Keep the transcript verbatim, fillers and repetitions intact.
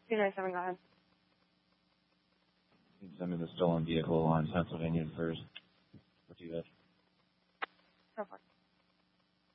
two nine seven, go ahead. Send me the stolen vehicle on Pennsylvania first. What do you have?